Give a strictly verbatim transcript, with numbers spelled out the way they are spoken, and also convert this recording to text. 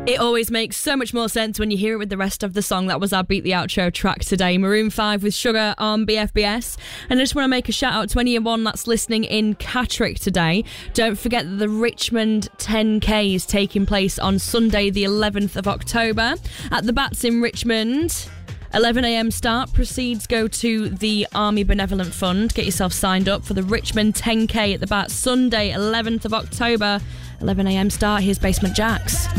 It always makes so much more sense when you hear it with the rest of the song. That was our Beat the Outro track today. Maroon five with Sugar on B F B S. And I just want to make a shout out to anyone that's listening in Catterick today. Don't forget that the Richmond ten K is taking place on Sunday the eleventh of October at the Bats in Richmond. eleven a.m. start. Proceeds go to the Army Benevolent Fund. Get yourself signed up for the Richmond ten K at the Bats Sunday eleventh of October. eleven a.m. start. Here's Basement Jaxx.